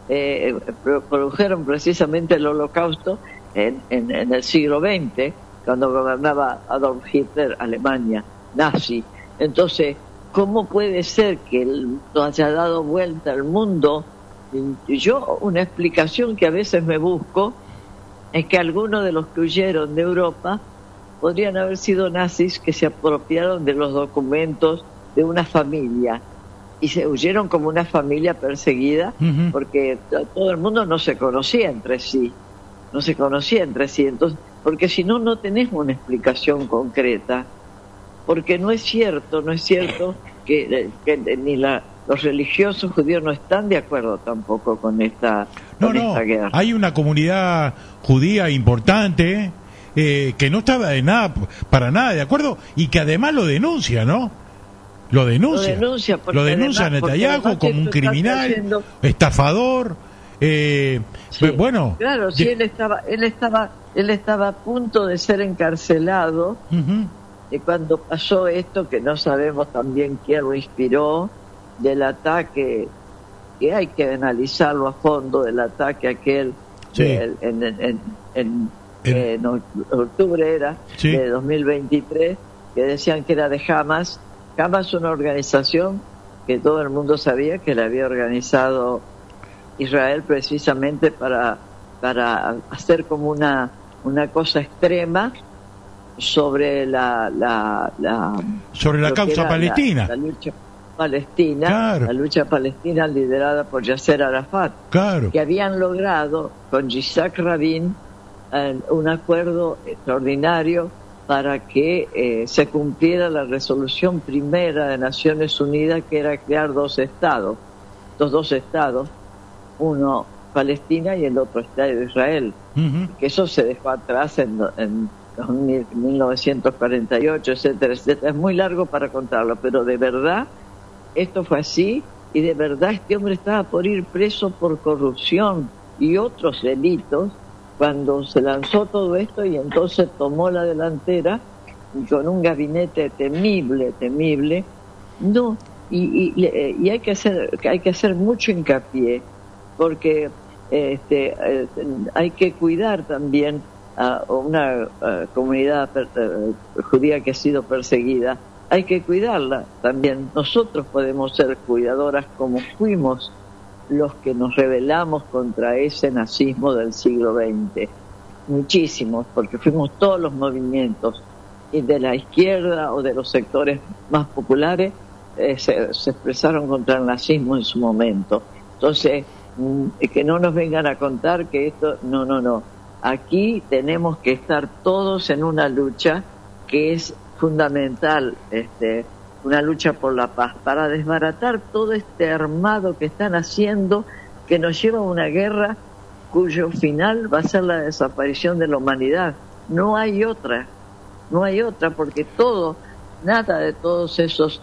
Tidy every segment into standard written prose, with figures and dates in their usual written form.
produjeron precisamente el Holocausto en el siglo XX, cuando gobernaba Adolf Hitler, Alemania, nazi. Entonces, ¿cómo puede ser que haya dado vuelta al mundo? Yo, una explicación que a veces me busco, es que algunos de los que huyeron de Europa podrían haber sido nazis que se apropiaron de los documentos de una familia y se huyeron como una familia perseguida, porque todo el mundo no se conocía entre sí, entonces, porque si no, no tenés una explicación concreta, porque no es cierto que ni los religiosos judíos no están de acuerdo tampoco con esta guerra. Hay una comunidad judía importante que no estaba para nada de acuerdo y que además lo denuncia, ¿no? Lo denuncia a Netanyahu como un criminal, estafador. Sí, bueno, claro, sí, él estaba a punto de ser encarcelado. Y cuando pasó esto, que no sabemos también quién lo inspiró, del ataque, que hay que analizarlo a fondo, del ataque aquel en octubre de 2023, que decían que era de Hamas. Hamas, una organización que todo el mundo sabía que la había organizado Israel precisamente para hacer como una cosa extrema sobre la causa palestina, la lucha palestina, claro. La lucha palestina liderada por Yasser Arafat, claro. Que habían logrado con Yitzhak Rabin un acuerdo extraordinario para que se cumpliera la resolución primera de Naciones Unidas, que era crear dos estados, uno Palestina y el otro Estado de Israel, que eso se dejó atrás en 1948, etcétera, etcétera. Es muy largo para contarlo, pero de verdad esto fue así, y de verdad este hombre estaba por ir preso por corrupción y otros delitos cuando se lanzó todo esto, y entonces tomó la delantera y con un gabinete temible, no, y hay que hacer mucho hincapié, porque hay que cuidar también a una comunidad judía que ha sido perseguida. Hay que cuidarla también. Nosotros podemos ser cuidadoras, como fuimos los que nos rebelamos contra ese nazismo del siglo XX. Muchísimos, porque fuimos todos los movimientos, y de la izquierda o de los sectores más populares se expresaron contra el nazismo en su momento. Entonces, que no nos vengan a contar que esto... No. Aquí tenemos que estar todos en una lucha que es fundamental, una lucha por la paz, para desbaratar todo este armado que están haciendo, que nos lleva a una guerra cuyo final va a ser la desaparición de la humanidad. No hay otra, porque nada de todos esos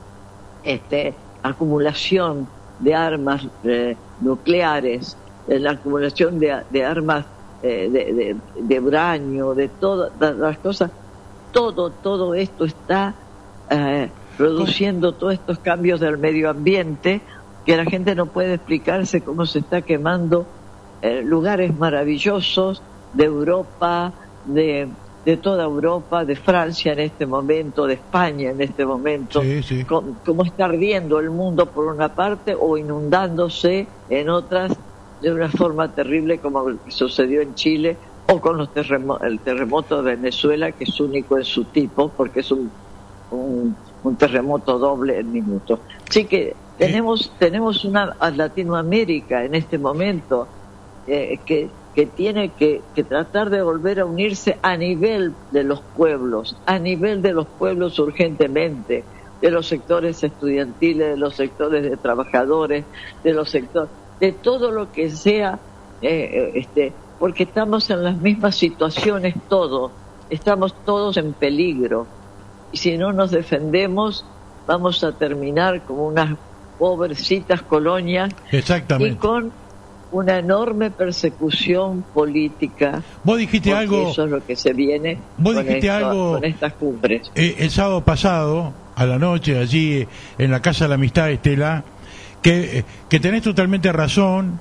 acumulación de armas nucleares, la acumulación de armas de uranio, de todas las cosas, todo esto está produciendo todos estos cambios del medio ambiente, que la gente no puede explicarse cómo se está quemando lugares maravillosos de Europa, de toda Europa, de Francia en este momento, de España en este momento, sí. Cómo está ardiendo el mundo por una parte o inundándose en otras de una forma terrible, como sucedió en Chile, o con el terremoto de Venezuela, que es único en su tipo, porque es un terremoto doble en minuto. Así que tenemos una Latinoamérica en este momento que tiene que tratar de volver a unirse a nivel de los pueblos urgentemente, de los sectores estudiantiles, de los sectores de trabajadores, de los sectores, de todo lo que sea, porque estamos en las mismas situaciones estamos todos en peligro, y si no nos defendemos vamos a terminar como unas pobrecitas colonias. Exactamente. Y con una enorme persecución política. Vos dijiste algo. Eso es lo que se viene con estas cumbres. El sábado pasado, a la noche, allí en la Casa de la Amistad, Estela, que tenés totalmente razón,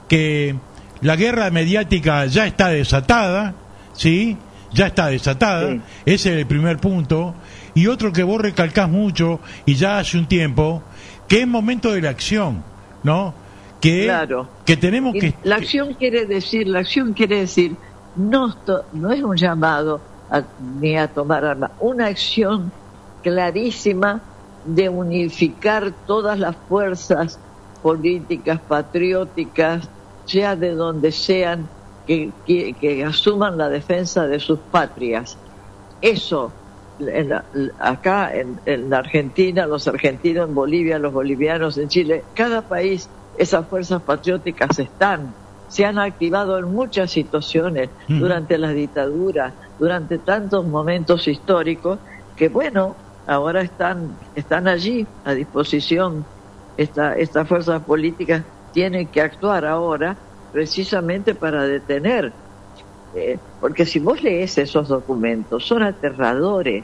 que la guerra mediática ya está desatada, ¿sí? Ya está desatada, sí. Ese es el primer punto. Y otro que vos recalcás mucho, y ya hace un tiempo, que es momento de la acción, ¿no? Claro. Que tenemos que... La acción quiere decir, no es un llamado ni a tomar armas, una acción clarísima de unificar todas las fuerzas políticas, patrióticas, sea de donde sean, que asuman la defensa de sus patrias. Eso, acá en la Argentina, los argentinos, en Bolivia, los bolivianos, en Chile, cada país, esas fuerzas patrióticas se han activado en muchas situaciones durante las dictaduras, durante tantos momentos históricos, que bueno, ahora están allí a disposición. Estas fuerzas políticas tienen que actuar ahora precisamente para detener, porque si vos lees esos documentos, son aterradores,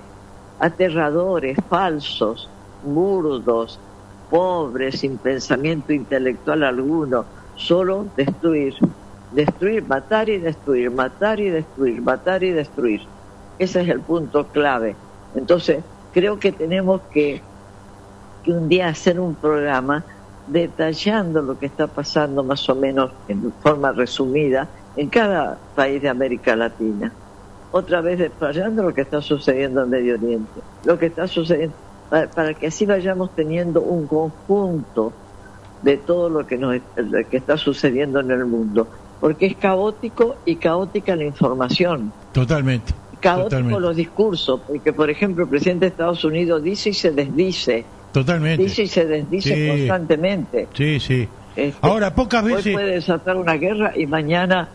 falsos, burdos, pobres, sin pensamiento intelectual alguno, solo destruir, matar y destruir, matar y destruir, matar y destruir. Ese es el punto clave. Entonces, creo que tenemos que un día hacer un programa detallando lo que está pasando más o menos en forma resumida en cada país de América Latina. Otra vez detallando lo que está sucediendo en Medio Oriente, lo que está sucediendo, para que así vayamos teniendo un conjunto de todo lo que está sucediendo en el mundo, porque es caótico y caótica la información. Totalmente. Caótico los discursos, porque por ejemplo el presidente de Estados Unidos dice y se desdice. Totalmente. Dice y se desdice constantemente. Sí. Ahora, pocas veces... Hoy puede desatar una guerra y mañana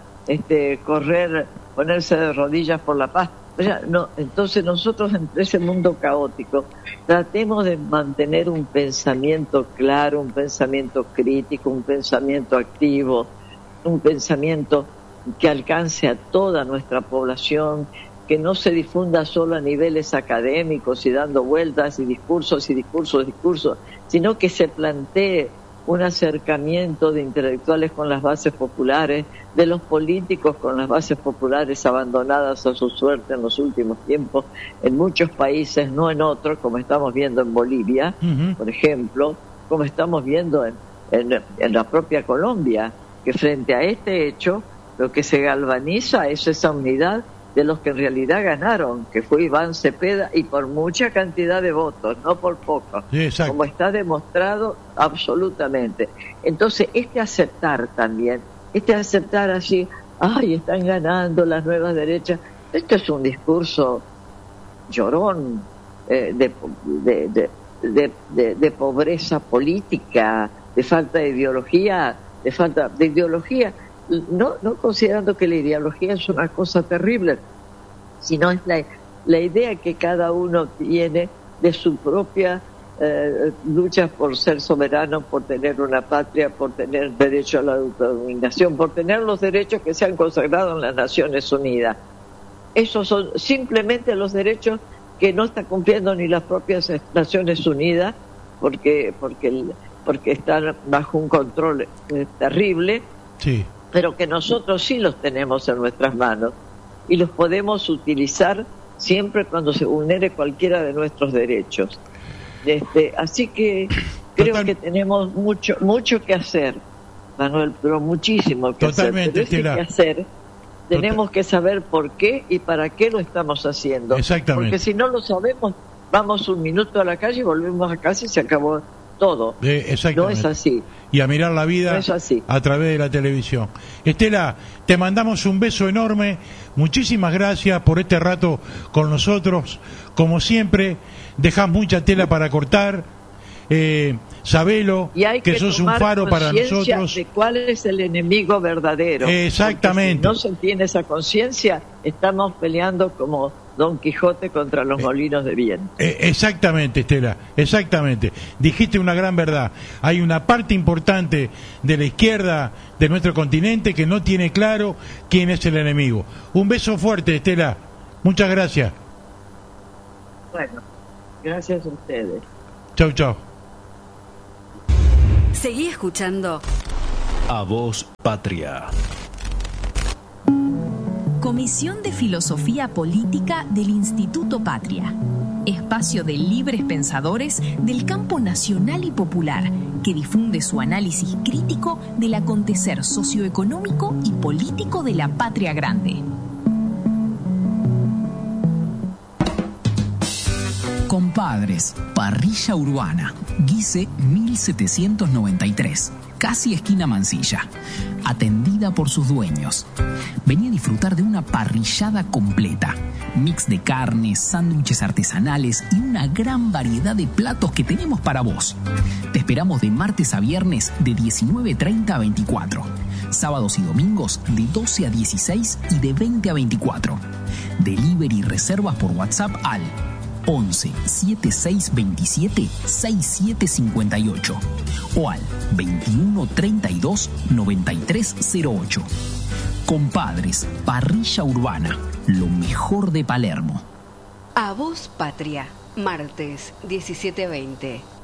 ponerse de rodillas por la paz. O sea, no, entonces nosotros entre ese mundo caótico tratemos de mantener un pensamiento claro, un pensamiento crítico, un pensamiento activo, un pensamiento que alcance a toda nuestra población, que no se difunda solo a niveles académicos y dando vueltas y discursos, sino que se plantee un acercamiento de intelectuales con las bases populares, de los políticos con las bases populares abandonadas a su suerte en los últimos tiempos, en muchos países, no en otros, como estamos viendo en Bolivia, por ejemplo, como estamos viendo en la propia Colombia, que frente a este hecho, lo que se galvaniza es esa unidad de los que en realidad ganaron, que fue Iván Cepeda, y por mucha cantidad de votos, no por poco, como está demostrado absolutamente. Entonces, aceptar así, están ganando las nuevas derechas, esto es un discurso llorón, de pobreza política, de falta de ideología, no considerando que la ideología es una cosa terrible, sino es la idea que cada uno tiene de su propia lucha por ser soberano, por tener una patria, por tener derecho a la autodeterminación, por tener los derechos que se han consagrado en las Naciones Unidas. Esos son simplemente los derechos que no está cumpliendo ni las propias Naciones Unidas, porque están bajo un control terrible. Sí. Pero que nosotros sí los tenemos en nuestras manos y los podemos utilizar siempre cuando se vulnere cualquiera de nuestros derechos. Así que creo que tenemos mucho que hacer, Manuel, pero muchísimo que hacer. Tenemos que saber por qué y para qué lo estamos haciendo. Exactamente. Porque si no lo sabemos, vamos un minuto a la calle y volvemos a casa y se acabó todo. No es así. Y a mirar la vida a través de la televisión. Estela, te mandamos un beso enorme. Muchísimas gracias por este rato con nosotros. Como siempre, dejás mucha tela para cortar. Sabelo, que sos un faro para nosotros. De cuál es el enemigo verdadero. Exactamente. Si no se tiene esa conciencia, estamos peleando como Don Quijote contra los molinos de viento. Exactamente, Estela, exactamente. Dijiste una gran verdad. Hay una parte importante de la izquierda de nuestro continente que no tiene claro quién es el enemigo. Un beso fuerte, Estela. Muchas gracias. Bueno, gracias a ustedes. Chau. Seguí escuchando A Voz Patria. Comisión de Filosofía Política del Instituto Patria. Espacio de libres pensadores del campo nacional y popular que difunde su análisis crítico del acontecer socioeconómico y político de la patria grande. Compadres, parrilla urbana, Guise 1793, casi esquina Mansilla, atendida por sus dueños. Vení a disfrutar de una parrillada completa, mix de carnes, sándwiches artesanales y una gran variedad de platos que tenemos para vos. Te esperamos de martes a viernes de 19:30 a 24, sábados y domingos de 12 a 16 y de 20 a 24. Delivery y reservas por WhatsApp al 11 7627 6758 o al 21 32 9308. Compadres, parrilla urbana, lo mejor de Palermo. A Voz Patria, martes 17:20.